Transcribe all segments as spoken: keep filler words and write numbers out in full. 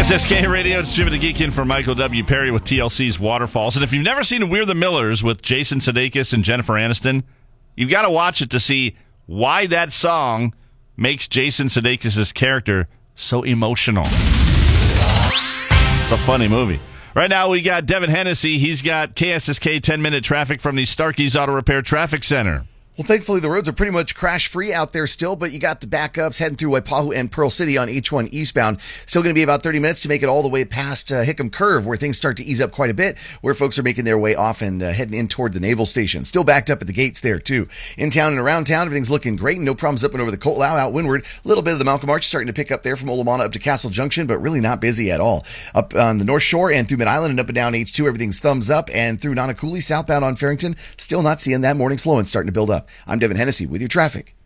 S S K Radio, it's Jimmy the Geek in for Michael W. Perry with T L C's Waterfalls. And if you've never seen We're the Millers with Jason Sudeikis and Jennifer Aniston, you've got to watch it to see why that song makes Jason Sudeikis' character so emotional. It's a funny movie. Right now, we got Devin Hennessy. He's got K S S K ten-minute traffic from the Starkey's Auto Repair Traffic Center. Well, thankfully, the roads are pretty much crash-free out there still, but you got the backups heading through Waipahu and Pearl City on H one eastbound. Still going to be about thirty minutes to make it all the way past uh, Hickam Curve, where things start to ease up quite a bit, where folks are making their way off and uh, heading in toward the Naval Station. Still backed up at the gates there, too. In town and around town, everything's looking great. No problems up and over the Colt Lau out windward. A little bit of the Malcolm Arch starting to pick up there from Olamana up to Castle Junction, but really not busy at all. Up on the North Shore and through Mid-Island and up and down H two, everything's thumbs up. And through Nanakuli, southbound on Farrington, still not seeing that morning slow and starting to build up. I'm Devin Hennessy with your traffic.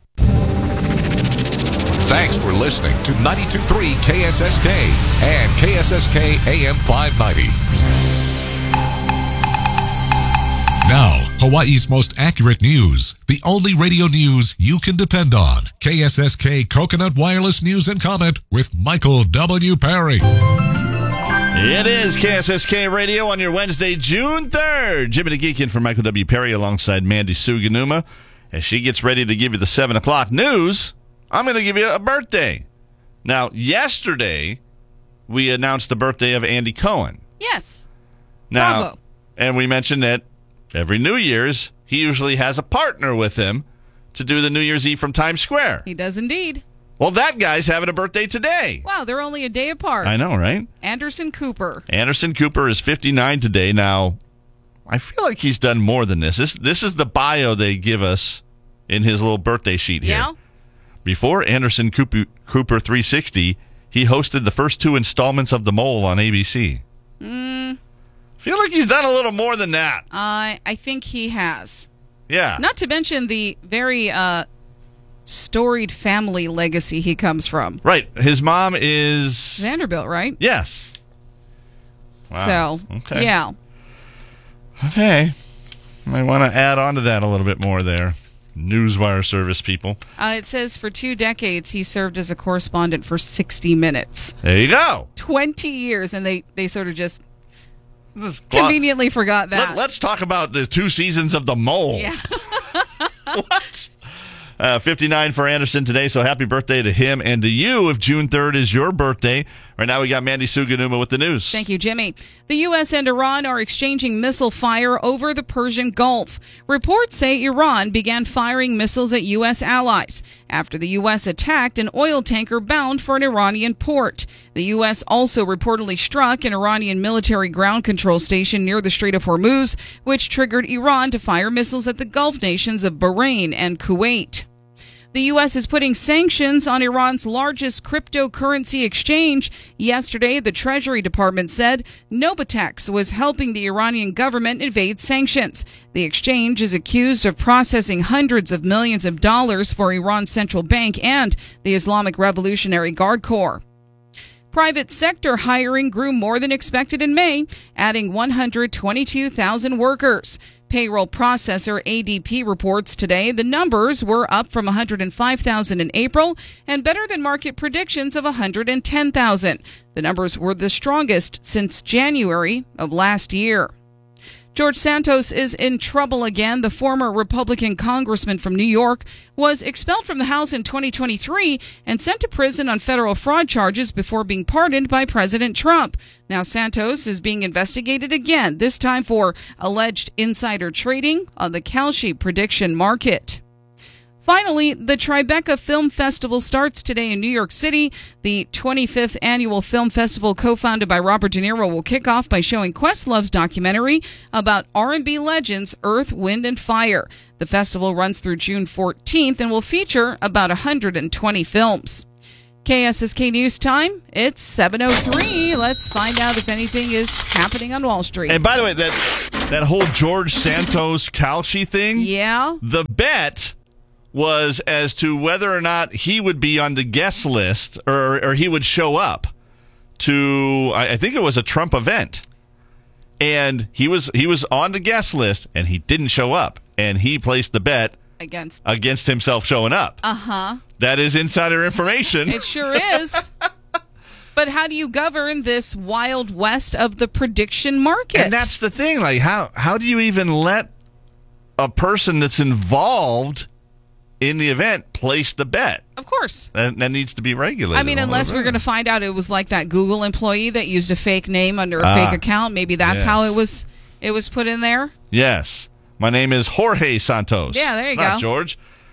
Thanks for listening to ninety-two point three K S S K and K S S K A M five ninety. Now, Hawaii's most accurate news. The only radio news you can depend on. K S S K Coconut Wireless News and Comment with Michael W. Perry. It is K S S K Radio on your Wednesday, June third. Jimmy the Geek in for Michael W. Perry alongside Mandy Suganuma. As she gets ready to give you the seven o'clock news, I'm going to give you a birthday. Now, yesterday, we announced the birthday of Andy Cohen. Yes. Now, Bravo. And we mentioned that every New Year's, he usually has a partner with him to do the New Year's Eve from Times Square. He does indeed. Well, that guy's having a birthday today. Wow, they're only a day apart. I know, right? Anderson Cooper. Anderson Cooper is fifty-nine today. Now, I feel like he's done more than this. This this is the bio they give us in his little birthday sheet here. Yeah? Before Anderson Cooper, Cooper three sixty, he hosted the first two installments of The Mole on A B C. Mm. I feel like he's done a little more than that. Uh, I think he has. Yeah. Not to mention the very uh, storied family legacy he comes from. Right. His mom is... Vanderbilt, right? Yes. Wow. So, okay. yeah. Okay. Might want to add on to that a little bit more there. Newswire service people. Uh, it says for two decades he served as a correspondent for sixty minutes. There you go. twenty years, and they, they sort of just Let's conveniently forgot that. Let, let's talk about the two seasons of The Mole. Yeah. What? Uh, fifty-nine for Anderson today, so happy birthday to him and to you if June third is your birthday. Right now we got Mandy Suganuma with the news. Thank you, Jimmy. The U S and Iran are exchanging missile fire over the Persian Gulf. Reports say Iran began firing missiles at U S allies after the U S attacked an oil tanker bound for an Iranian port. The U S also reportedly struck an Iranian military ground control station near the Strait of Hormuz, which triggered Iran to fire missiles at the Gulf nations of Bahrain and Kuwait. The U S is putting sanctions on Iran's largest cryptocurrency exchange. Yesterday, the Treasury Department said Novitex was helping the Iranian government evade sanctions. The exchange is accused of processing hundreds of millions of dollars for Iran's central bank and the Islamic Revolutionary Guard Corps. Private sector hiring grew more than expected in May, adding one hundred twenty-two thousand workers. Payroll processor A D P reports today the numbers were up from one hundred five thousand in April and better than market predictions of one hundred ten thousand. The numbers were the strongest since January of last year. George Santos is in trouble again. The former Republican congressman from New York was expelled from the House in twenty twenty-three and sent to prison on federal fraud charges before being pardoned by President Trump. Now Santos is being investigated again, this time for alleged insider trading on the Kalshi prediction market. Finally, the Tribeca Film Festival starts today in New York City. The twenty-fifth annual film festival, co-founded by Robert De Niro, will kick off by showing Questlove's documentary about R and B legends Earth, Wind, and Fire. The festival runs through June fourteenth and will feature about one hundred twenty films. K S S K News Time, it's seven oh three. Let's find out if anything is happening on Wall Street. And by the way, that that whole George Santos Kalshi thing, yeah, the bet was as to whether or not he would be on the guest list or, or he would show up to, I, I think it was a Trump event. And he was he was on the guest list, and he didn't show up. And he placed the bet against against himself showing up. Uh-huh. That is insider information. It sure is. But how do you govern this wild west of the prediction market? And that's the thing. Like, how how do you even let a person that's involved in the event place the bet? Of course. That, that needs to be regulated. I mean, unless we're going to find out it was like that Google employee that used a fake name under a ah, fake account. Maybe that's yes. how it was it was put in there. Yes. My name is Jorge Santos. Yeah, there you it's go. Not George.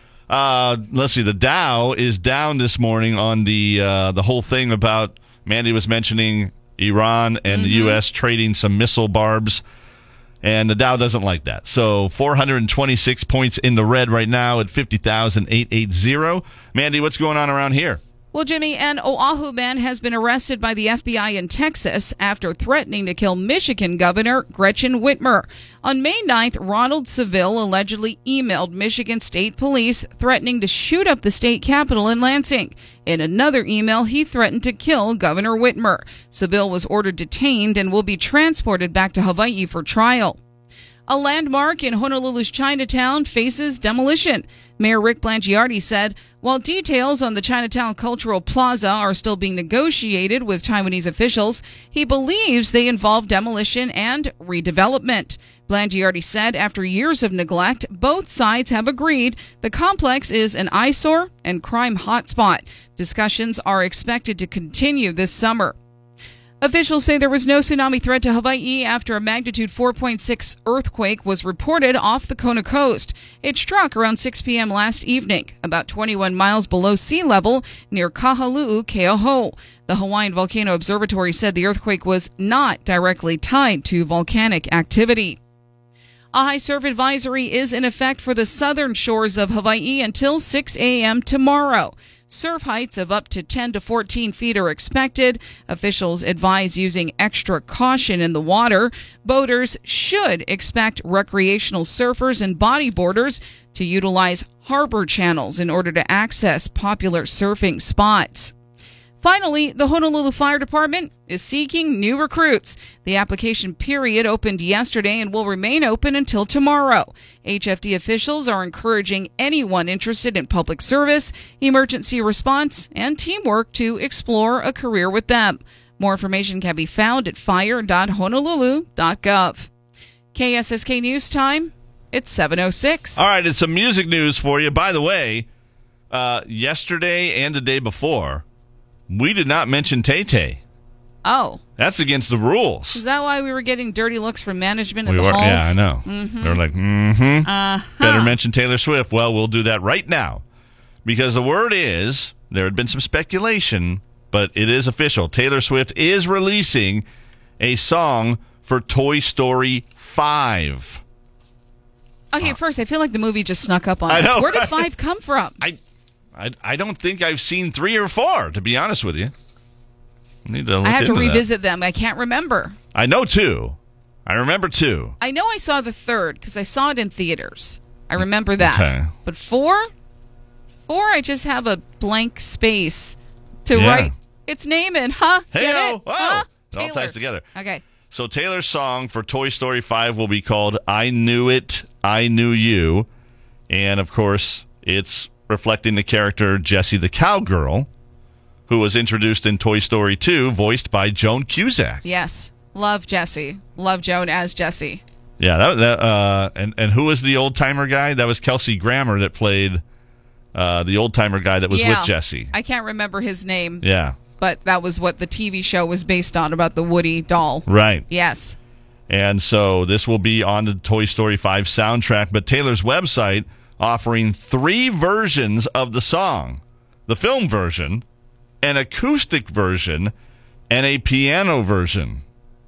Uh, let's see. The Dow is down this morning on the uh, the whole thing about Mandy was mentioning Iran and mm-hmm. the U S trading some missile barbs. And the Dow doesn't like that. So four hundred twenty-six points in the red right now at fifty thousand eight hundred eighty. Mandy, what's going on around here? Well, Jimmy, an Oahu man has been arrested by the F B I in Texas after threatening to kill Michigan Governor Gretchen Whitmer. On May ninth, Ronald Seville allegedly emailed Michigan State Police threatening to shoot up the state capitol in Lansing. In another email, he threatened to kill Governor Whitmer. Seville was ordered detained and will be transported back to Hawaii for trial. A landmark in Honolulu's Chinatown faces demolition. Mayor Rick Blangiardi said, while details on the Chinatown Cultural Plaza are still being negotiated with Taiwanese officials, he believes they involve demolition and redevelopment. Blangiardi said after years of neglect, both sides have agreed the complex is an eyesore and crime hotspot. Discussions are expected to continue this summer. Officials say there was no tsunami threat to Hawaii after a magnitude four point six earthquake was reported off the Kona coast. It struck around six p.m. last evening, about twenty-one miles below sea level near Kahaluu, Keauhou. The Hawaiian Volcano Observatory said the earthquake was not directly tied to volcanic activity. A high surf advisory is in effect for the southern shores of Hawaii until six a.m. tomorrow. Surf heights of up to ten to fourteen feet are expected. Officials advise using extra caution in the water. Boaters should expect recreational surfers and bodyboarders to utilize harbor channels in order to access popular surfing spots. Finally, the Honolulu Fire Department is seeking new recruits. The application period opened yesterday and will remain open until tomorrow. H F D officials are encouraging anyone interested in public service, emergency response, and teamwork to explore a career with them. More information can be found at fire dot honolulu dot gov. K S S K News Time, it's seven oh six. All right, it's some music news for you. By the way, uh, yesterday and the day before, we did not mention Tay-Tay. Oh. That's against the rules. Is that why we were getting dirty looks from management at we the were, halls? Yeah, I know. Mm-hmm. They were like, mm-hmm. Uh-huh. Better mention Taylor Swift. Well, we'll do that right now. Because the word is, there had been some speculation, but it is official. Taylor Swift is releasing a song for Toy Story five. Okay, first, I feel like the movie just snuck up on I us. know, Where did right? five come from? I, I, I don't think I've seen three or four, to be honest with you. I need to look I have to into revisit that. them. I can't remember. I know two. I remember two. I know I saw the third because I saw it in theaters. I remember that. Okay. But four? Four, I just have a blank space to Yeah. write its name in. Huh? Get Hey-o. it? Oh, Huh? it all Taylor. ties together. Okay. So Taylor's song for Toy Story five will be called I Knew It, I Knew You. And, of course, it's reflecting the character Jessie the Cowgirl, who was introduced in Toy Story two, voiced by Joan Cusack. Yes. Love Jessie. Love Joan as Jessie. Yeah, that, that uh, and, and who was the old-timer guy? That was Kelsey Grammer that played uh, the old-timer guy that was Yeah. with Jessie. I can't remember his name, Yeah, but that was what the T V show was based on, about the Woody doll. right. Yes. And so this will be on the Toy Story five soundtrack, but Taylor's website offering three versions of the song. The film version, an acoustic version, and a piano version.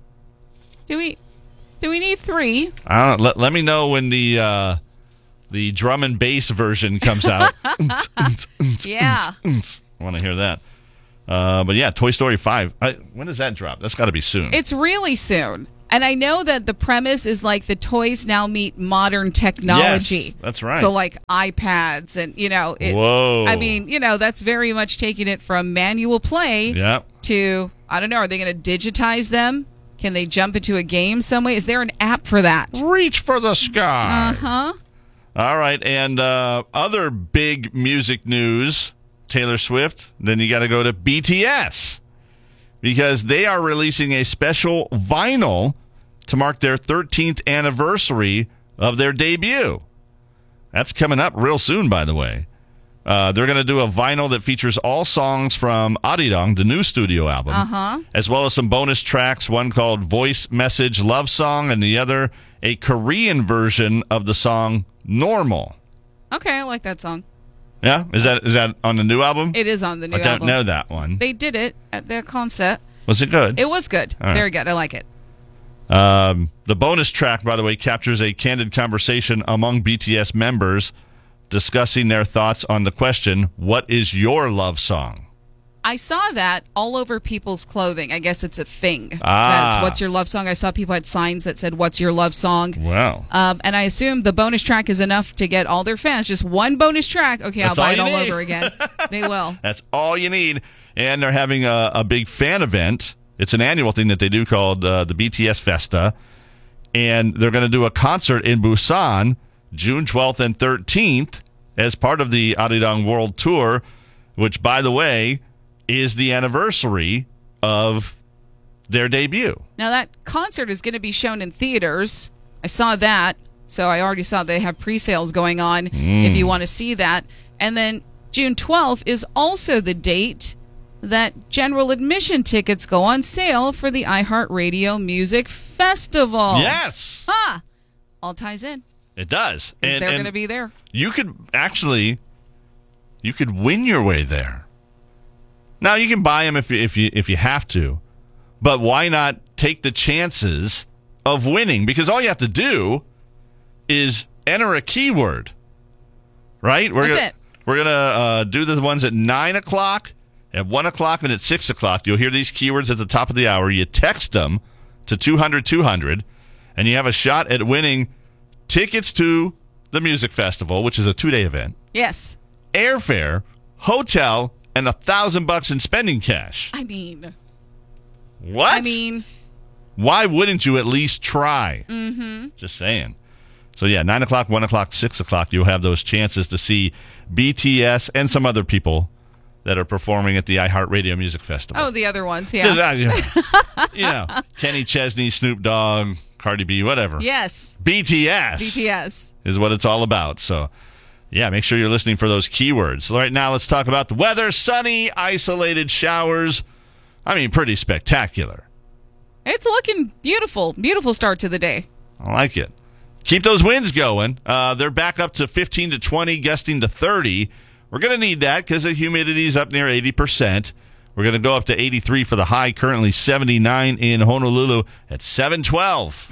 Do we do we need three? I don't know. Let, let me know when the uh, the drum and bass version comes out. Yeah. I want to hear that. Uh, but yeah, Toy Story five. I, when does that drop? That's got to be soon. It's really soon. And I know that the premise is like the toys now meet modern technology. Yes, that's right. So like iPads and, you know. It, Whoa. I mean, you know, that's very much taking it from manual play Yep. to, I don't know, are they going to digitize them? Can they jump into a game some way? Is there an app for that? Reach for the sky. Uh-huh. All right, and uh, other big music news, Taylor Swift. Then you got to go to B T S. because they are releasing a special vinyl to mark their thirteenth anniversary of their debut. That's coming up real soon, by the way. Uh, they're going to do a vinyl that features all songs from Arirang, the new studio album, Uh-huh. as well as some bonus tracks, one called Voice Message Love Song, and the other a Korean version of the song Normal. Okay, I like that song. Yeah? Is that is that on the new album? It is on the new I don't album. know that one. They did it at their concert. Was it good? It was good. All right. Very good. I like it. Um, the bonus track, by the way, captures a candid conversation among B T S members discussing their thoughts on the question, what is your love song? I saw that all over people's clothing. I guess it's a thing. Ah. That's what's your love song. I saw people had signs that said, what's your love song? Wow. Um, and I assume the bonus track is enough to get all their fans. Just one bonus track. Okay, That's I'll buy all it you all need. over again. They will. That's all you need. And they're having a, a big fan event. It's an annual thing that they do called uh, the B T S Festa. And they're going to do a concert in Busan June twelfth and thirteenth as part of the Arirang World Tour, which, by the way, is the anniversary of their debut. Now, that concert is going to be shown in theaters. I saw that. So I already saw they have pre-sales going on Mm. if you want to see that. And then June twelfth is also the date that general admission tickets go on sale for the iHeartRadio Music Festival. Yes, Ah, all ties in. it does. 'Cause And, they're and going to be there. you could actually, you could win your way there. Now, you can buy them if you, if you, if you have to, but why not take the chances of winning? Because all you have to do is enter a keyword, right? We're That's gonna, it. We're going to uh, do the ones at nine o'clock, at one o'clock, and at six o'clock. You'll hear these keywords at the top of the hour. You text them to two hundred two hundred, and you have a shot at winning tickets to the music festival, which is a two-day event, Yes. airfare, hotel, and a thousand bucks in spending cash. I mean, What? I mean, why wouldn't you at least try? Mm-hmm. Just saying. So yeah, nine o'clock, one o'clock, six o'clock, you'll have those chances to see B T S and some other people that are performing at the iHeartRadio Music Festival. oh, the other ones, yeah. Just, uh, you know, you know, Kenny Chesney, Snoop Dogg, Cardi B, whatever. Yes, B T S. B T S. Is what it's all about. So, yeah, make sure you're listening for those keywords. All right, now let's talk about the weather. Sunny, isolated showers. I mean, pretty spectacular. It's looking beautiful. Beautiful start to the day. I like it. Keep those winds going. Uh, they're back up to fifteen to twenty, gusting to thirty. We're going to need that because the humidity's up near eighty percent. We're going to go up to eighty-three for the high, currently seventy-nine in Honolulu at seven twelve.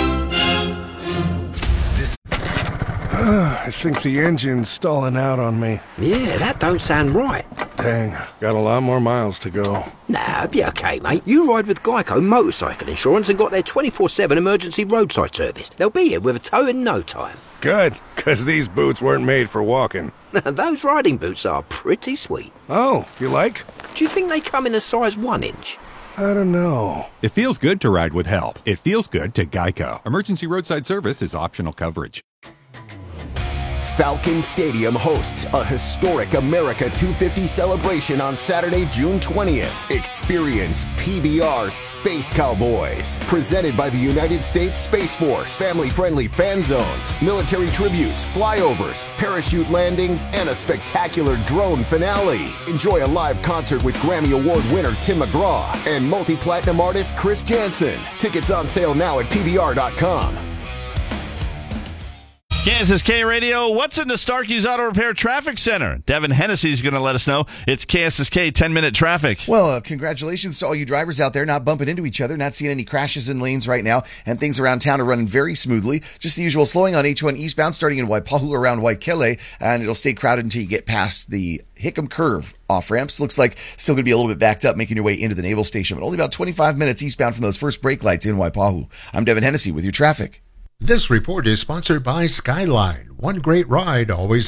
I think the engine's stalling out on me. Yeah, that don't sound right. Dang, got a lot more miles to go. Nah, be okay, mate. You ride with Geico Motorcycle Insurance and got their twenty-four seven emergency roadside service. They'll be here with a tow in no time. Good, because these boots weren't made for walking. Those riding boots are pretty sweet. Oh, you like? Do you think they come in a size one inch? I don't know. It feels good to ride with help. It feels good to Geico. Emergency roadside service is optional coverage. Falcon Stadium hosts a historic America two fifty celebration on Saturday, June twentieth. Experience P B R Space Cowboys, presented by the United States Space Force. Family-friendly fan zones, military tributes, flyovers, parachute landings, and a spectacular drone finale. Enjoy a live concert with Grammy Award winner Tim McGraw and multi-platinum artist Chris Jansen. Tickets on sale now at P B R dot com. Kansas K Radio, what's in the Starkey's Auto Repair Traffic Center? Devin Hennessy's going to let us know. It's K S S K ten-minute traffic. Well, uh, congratulations to all you drivers out there not bumping into each other, not seeing any crashes in lanes right now, and things around town are running very smoothly. Just the usual slowing on H one eastbound starting in Waipahu around Waikele, and it'll stay crowded until you get past the Hickam Curve off-ramps. Looks like still going to be a little bit backed up making your way into the Naval Station, but only about twenty-five minutes eastbound from those first brake lights in Waipahu. I'm Devin Hennessy with your traffic. This report is sponsored by Skyline. One great ride, always